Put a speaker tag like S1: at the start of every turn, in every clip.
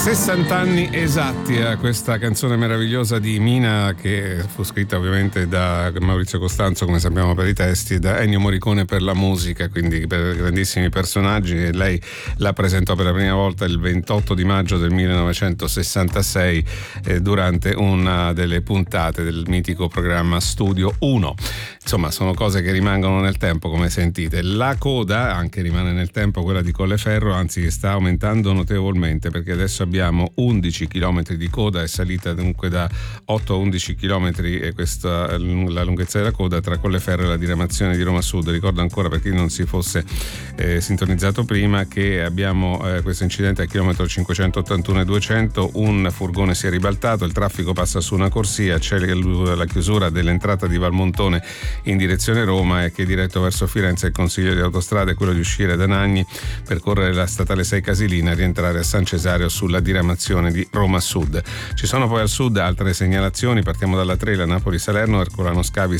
S1: 60 anni esatti a questa canzone meravigliosa di Mina, che fu scritta ovviamente da Maurizio Costanzo, come sappiamo, per i testi, e da Ennio Morricone per la musica, quindi per grandissimi personaggi. E lei la presentò per la prima volta il 28 di maggio del 1966 durante una delle puntate del mitico programma Studio 1. Insomma, sono cose che rimangono nel tempo, come sentite. La coda anche rimane nel tempo, quella di Colleferro, anzi sta aumentando notevolmente, perché adesso abbiamo 11 km di coda, è salita dunque da 8 a 11 km e questa la lunghezza della coda tra Colleferro e la diramazione di Roma Sud. Ricordo ancora, per chi non si fosse sintonizzato prima, che abbiamo questo incidente al chilometro 581 e 200, un furgone si è ribaltato, il traffico passa su una corsia, c'è la chiusura dell'entrata di Valmontone in direzione Roma, e che diretto verso Firenze il consiglio di autostrada è quello di uscire da Nagni, percorrere la statale 6 Casilina e rientrare a San Cesario sulla diramazione di Roma Sud. Ci sono poi al sud altre segnalazioni, partiamo dalla 3, la Napoli-Salerno, Ercolano Scavi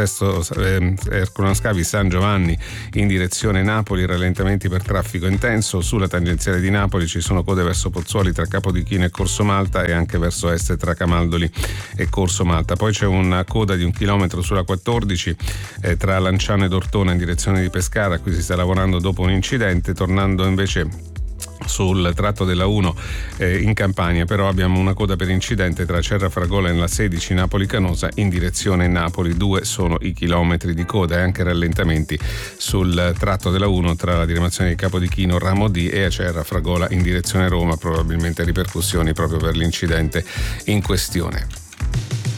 S1: San Giovanni in direzione Napoli, rallentamenti per traffico intenso. Sulla tangenziale di Napoli ci sono code verso Pozzuoli tra Capodichino e Corso Malta, e anche verso est tra Camaldoli e Corso Malta. Poi c'è una coda di 1 chilometro sulla 14 tra Lanciano ed Ortona in direzione di Pescara, qui si sta lavorando dopo un incidente. Tornando invece sul tratto della 1 in Campania, però abbiamo una coda per incidente tra Cerra Fragola e la 16 Napoli Canosa in direzione Napoli. 2 sono i chilometri di coda, e anche rallentamenti sul tratto della 1 tra la diramazione di Capodichino Ramo D e a Cerra Fragola in direzione Roma, probabilmente ripercussioni proprio per l'incidente in questione.